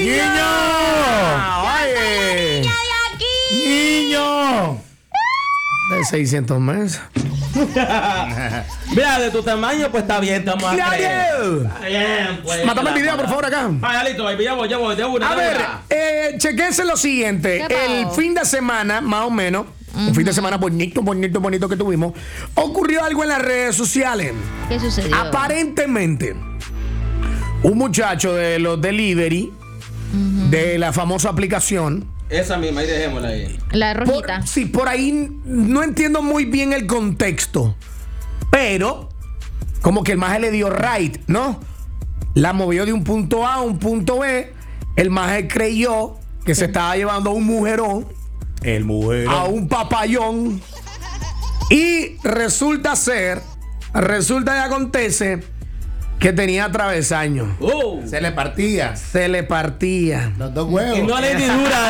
¡Niño! ¡Oye! ¡Niño! De 600 meses. Mira, de tu tamaño, pues está bien, estamos a creer. Está bien, pues. Mátame el video, por favor, acá. Vaya, listo, baby, ya voy, de una. A ver, chequense lo siguiente. El fin de semana, más o menos, un fin de semana bonito que tuvimos, ocurrió algo en las redes sociales. ¿Qué sucedió? Aparentemente, un muchacho de los delivery, de la famosa aplicación. Esa misma, ahí dejémosla ahí. La rojita. Por ahí no entiendo muy bien el contexto. Pero, como que el maje le dio right, ¿no? La movió de un punto A a un punto B. El maje creyó que se estaba llevando a un mujerón. El mujerón. A un papayón. Y resulta y acontece que tenía travesaños. Se le partía. Los dos huevos. Y no le di dura.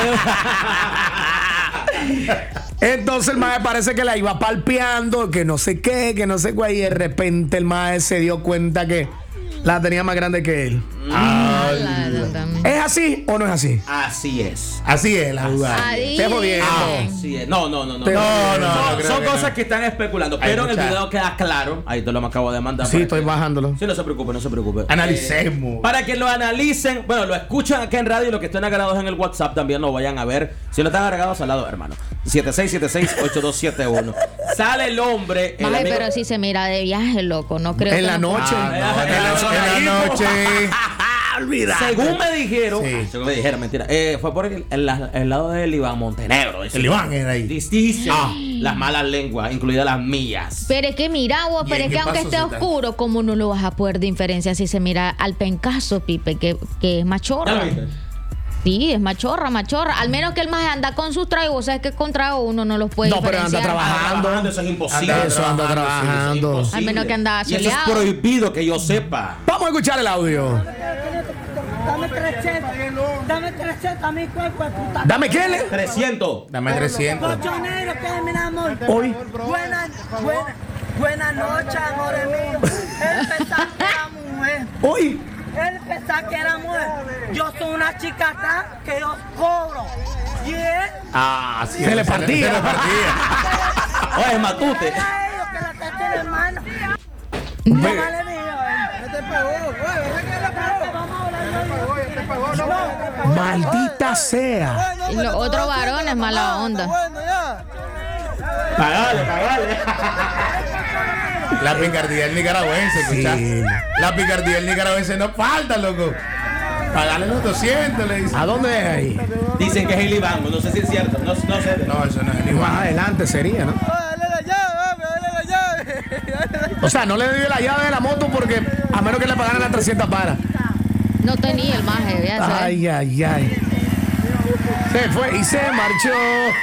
Entonces el maje parece que la iba palpeando, que no sé qué, y de repente el maje se dio cuenta que la tenía más grande que él. ¿Es así o no es así? Así es. Así es la jugada. Te jodiendo. Así es. No. No, Son cosas que están especulando. Pero en el video queda claro. Ahí te lo me acabo de mandar. Sí, estoy bajándolo. Sí, no se preocupe. Analicemos. Para que lo analicen. Bueno, lo escuchan aquí en radio y los que estén agregados en el WhatsApp también lo vayan a ver. Si no están agregados al lado, hermano. 7676-8271. Sale el hombre. Maje, pero si se mira de viaje, loco. No creo en la noche. En la noche. Olvídate. Según me dijeron, Sí. mentira. Fue por el lado del Iván Montenegro. El Iván era ahí. Dicen las malas lenguas, incluidas las mías. Pero es que mira, vos, pero es que aunque esté oscuro, ¿cómo no lo vas a poder diferenciar si se mira al pencazo, Pipe, que es machorra? ¿Ya lo viste? Sí, es machorra. Al menos que el maje anda con sus tragos. Vos sabes que con tragos uno no los puede diferenciar. Pero anda trabajando. Eso es imposible. Anda trabajando. Al menos que anda Y eso es soleado. prohibido que yo sepa. Vamos a escuchar el audio. Dame 300, mi cuerpo de puta. ¿Dame qué? 300. Dame 300. Cochonero, que mi amor. Hoy. Buenas noches, amor mío. Él pensaba que era mujer. Hoy. Él pensaba que era mujer. Yo soy una chica acá que yo cobro. Y él. Sí, Se le partía. Oye, Matute. Era ellos que la tenían en mano. No vale mío, Este pegó. Maldita sea. Y los otros varones, mala onda. Pagale. La picardía del nicaragüense, ¿escuchaste? La picardía del nicaragüense no falta, loco. Pagale los 200, le dice. ¿A dónde es ahí? Dicen que es el Iván. No sé si es cierto. No sé. No, eso no es el Más Iván. adelante sería, ¿no? O sea, no le dio la llave de la moto porque a menos que le pagaran las 300 para. No tenía el maje, ya sabes. Ay. Se fue y se marchó.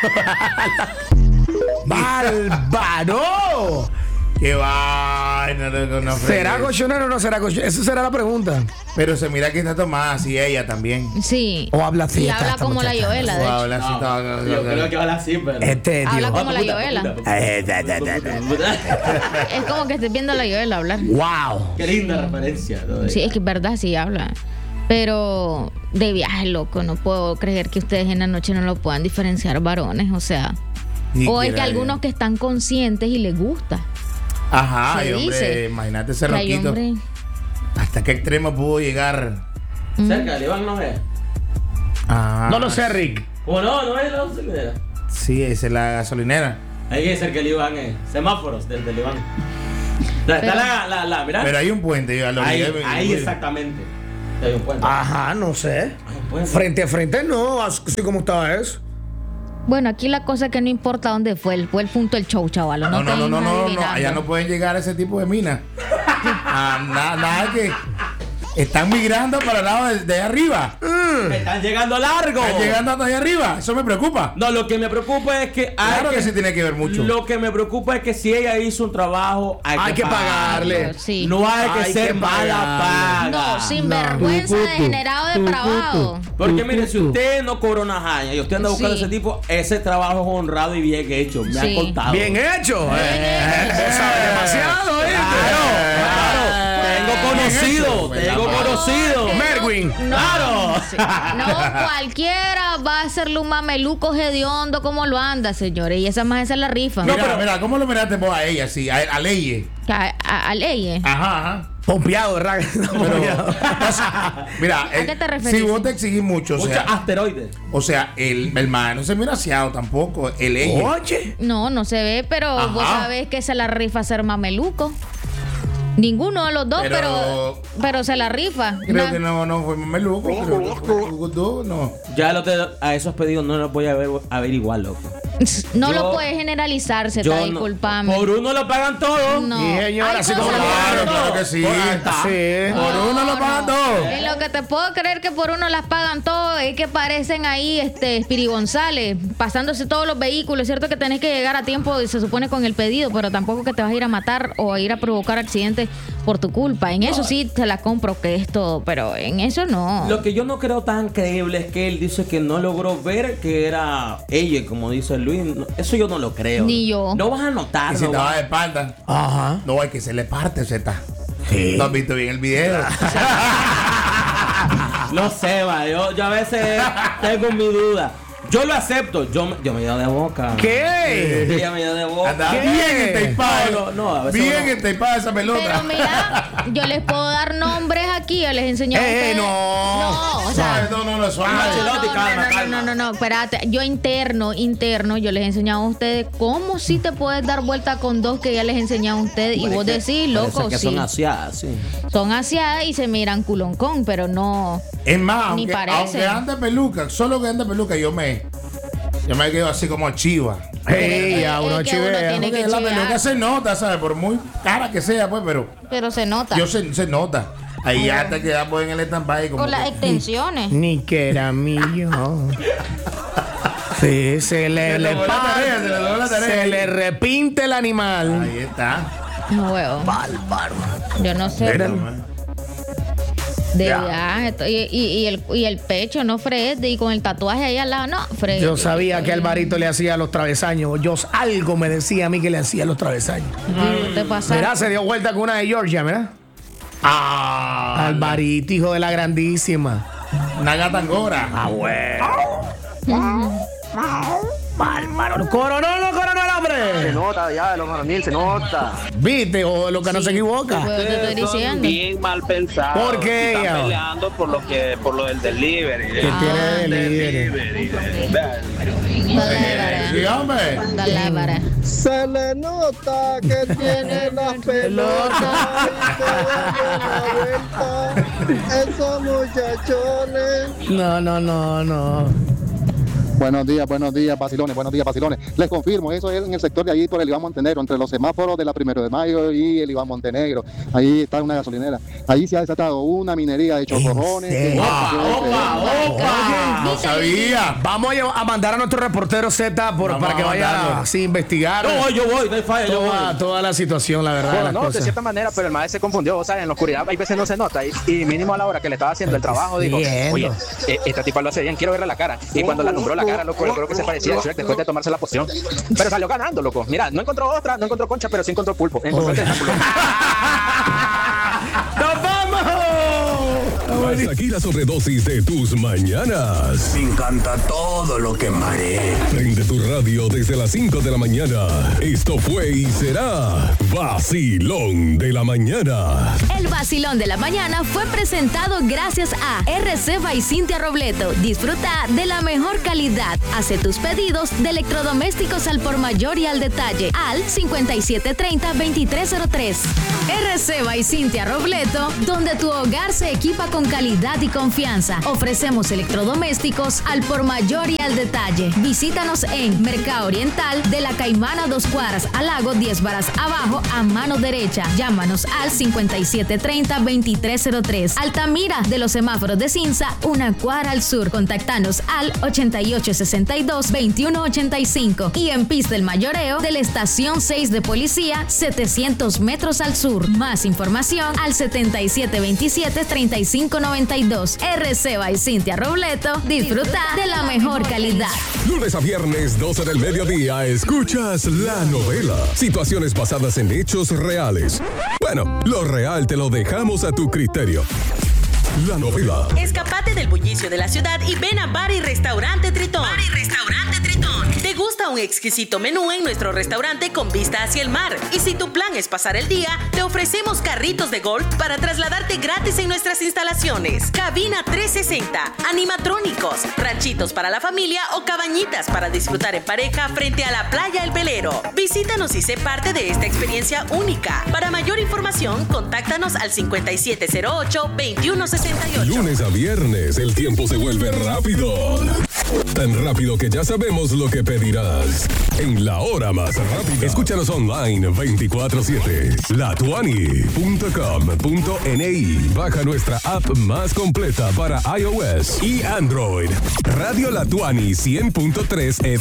¡Bárbaro! ¡Qué vaina! No, ¿Será cochonero o no será cochonero? Esa será la pregunta. Pero se mira que está tomada así ella también. Sí. O habla así. Y habla como la Joela, de hecho. Habla así, Yo creo que habla así, pero. Habla como la Puta, Joela. puta. Es como que estés viendo a la Joela hablar. ¡Wow! Qué linda referencia. ¿No? Sí, es que es verdad, sí habla. Pero de viaje, loco, no puedo creer que ustedes en la noche no lo puedan diferenciar varones, o sea. O es que algunos que están conscientes y les gusta. Ajá, Se y hombre, dice imagínate ese que hay loquito. hombre- ¿Hasta qué extremo pudo llegar? Cerca del Iván no es. Ah, No lo sé, Rick. ¿Cómo no es la gasolinera? Sí, esa es la gasolinera. Ahí es cerca del Iván, semáforos del Iván. Está la, mirá. Pero hay un puente, yo lo vi. Ahí exactamente. Hay un puente. Ajá, no sé. Hay un puente. Frente a frente no, así como estaba eso. Bueno, aquí la cosa es que no importa dónde fue el punto del show, chaval. No, allá no pueden llegar a ese tipo de minas. Nada que están migrando para el lado de arriba. Están llegando largo. Están llegando hasta allá arriba. Eso me preocupa. No, lo que me preocupa es que Claro que se tiene que ver mucho. Lo que me preocupa es que si ella hizo un trabajo, hay que pagarle. Sí. No hay que Hay ser que mala paga. No, sinvergüenza, degenerado, depravado. Porque mire, si usted no cobra una jaña y usted anda buscando Sí. ese tipo, ese trabajo es honrado y bien hecho. Me Sí. han contado. Bien hecho. Bien hecho. Vos sabés demasiado, ¿eh? Claro. Tengo conocido. Tengo conocido. Merwin. ¡Claro! Sí. No, cualquiera va a hacerle un mameluco hediondo como lo anda, señores. Y esa más esa es la rifa. No, pero mira, ¿cómo lo miraste vos a ella? Sí, a Leye. A Leye. Ajá. Pompeado, ¿verdad? Pero, mira, ¿A qué te referís? si vos te exigís mucho, o Muchos sea, asteroides. o sea, el man no se mira aseado tampoco, el Leye. Oye. No se ve, pero Ajá. vos sabés que se la rifa hacer mameluco. Ninguno de los dos, pero se la rifa. Creo que no fue mameluco, pero no. Ya a esos pedidos no los voy a ver igual, loco. No Yo- lo puedes generalizar, se Yo está no- disculpando. Por uno lo pagan todos. No. Sí, señora, Hay así cosas- como Claro que sí. Sí. Por uno lo pagan todo. En lo que te puedo creer que por uno las pagan todo es que parecen ahí Spiri González, pasándose todos los vehículos. Es cierto que tenés que llegar a tiempo, se supone, con el pedido, pero tampoco que te vas a ir a matar o a ir a provocar accidentes por tu culpa. En eso sí te la compro, que es todo, pero en eso no. Lo que yo no creo tan creíble es que él dice que no logró ver que era ella, como dice Luis. Eso yo no lo creo. Ni yo. No vas a notar. Y si no estaba vas- de espalda. Ajá. No, es que se le parte, Z. Sí. ¿No has visto bien el video? No sé, va. Yo a veces tengo mi duda. Yo lo acepto. Yo me dio de boca. ¿Qué? Ella me dio de boca. Andaba ¿Qué? bien entaipado. No, a veces bien uno- entaipado esa pelota. Pero mira, yo les puedo dar nombres aquí, yo les enseño a ustedes. no. No, o sea, No, suave. Ancelotti, calma. No, espérate. Yo interno, yo les he enseñado a ustedes cómo sí te puedes dar vuelta con dos que ya les he enseñado a ustedes. Y vos decís, loco, Parece que sí. son asiadas, sí. Son asiadas y se miran culoncón, pero no. Es más, Ni aunque parece. ande peluca, solo que ande peluca, yo me quedo así como chiva. Hey, a Es uno que uno chivea. tiene Porque que la chivar. peluca se nota, ¿sabes? Por muy cara que sea, pues, pero Se nota. se nota. Ahí ya te quedas pues, en el stand-by como Con las que- extensiones. Ni que era mío. Sí, se le le dobló la tarea, se le dobló la tarea. se le repinte el animal. Ahí está. No, huevo. Bárbaro. Yo no sé. Mira. De viaje. Y el pecho, no Fred. Y con el tatuaje ahí al lado, no, Fred. Yo sabía que Alvarito le hacía los travesaños. Algo me decía a mí que le hacía los travesaños. No te pasa. Mira, se dio vuelta con una de Georgia, mira. Alvarito, hijo de la grandísima. Una gata angora. Bárbaro. Coronó, hombre. Se nota ya, los varonil, se nota. ¿Viste? O lo que no se equivoca. Pues te estoy diciendo. Bien mal pensados. ¿Por qué? Están peleando por lo del delivery. Que tiene delivery. Dale, Sí, hombre. dale, para. Se le nota que tiene las pelotas y que da buena vuelta. Esos muchachones. No. Buenos días, vacilones. Les confirmo, eso es en el sector de allí por el Iván Montenegro, entre los semáforos de la 1 de Mayo y el Iván Montenegro. Ahí está una gasolinera. Ahí se ha desatado una minería de chocorrones. serio? No sabía. Vamos a mandar a nuestro reportero Z Vamos para que a vaya mandarlo. así a investigar Yo voy, no hay falla, yo voy. toda la situación, la verdad. de Bueno, las no, de cosas. cierta manera, pero el maestro se confundió, o sea, en la oscuridad hay veces no se nota y mínimo a la hora que le estaba haciendo el trabajo dijo, Viendo. oye, esta tipa lo hace bien, quiero verle la cara. Y cuando la alumbró la cara, loco, yo creo que se parecía a Shrek después de tomarse la poción. Pero salió ganando, loco. Mira, no encontró ostra, no encontró concha, pero sí encontró pulpo. Encontró el tentáculo. ¡Nos vamos! Hasta aquí la sobredosis de tus mañanas. Me encanta todo lo que marea. Prende tu radio desde las 5 de la mañana. Esto fue y será Vacilón de la Mañana. El Vacilón de la Mañana fue presentado gracias a RC by Cintia Robleto. Disfruta de la mejor calidad. Hace tus pedidos de electrodomésticos al por mayor y al detalle al 5730-2303. RC by Cintia Robleto, donde tu hogar se equipa con calidad y confianza. Ofrecemos electrodomésticos al por mayor y al detalle. Visítanos en Mercado Oriental de la Caimana 2 cuadras al lago 10 varas abajo a mano derecha. Llámanos al 5730-2303. Altamira de los semáforos de Cinza, 1 cuadra al sur. Contactanos al 8862-2185. Y en Pista del Mayoreo de la Estación 6 de Policía, 700 metros al sur. Más información al 7727-3592. RC by Cintia Robleto. Disfruta de la mejor calidad. Lunes a viernes, 12 del mediodía, escuchas La Novela. Situaciones basadas en hechos reales. Bueno, lo real te lo dejamos a tu criterio. La novela. Escapate del bullicio de la ciudad y ven a Bar y Restaurante Tritón. ¿Te gusta un exquisito menú en nuestro restaurante con vista hacia el mar? Y si tu plan es pasar el día, te ofrecemos carritos de golf para trasladarte gratis en nuestras instalaciones. Cabina 360, animatrónicos, ranchitos para la familia o cabañitas para disfrutar en pareja frente a la playa El Velero. Visítanos y sé parte de esta experiencia única. Para mayor información, contáctanos al 5708-2168. Lunes a viernes, el tiempo se vuelve rápido. Tan rápido que ya sabemos lo que pedirás. En la hora más rápida. Escúchanos online 24/7. latuani.com.ni. Baja nuestra app más completa para iOS y Android. Radio Latuani 100.3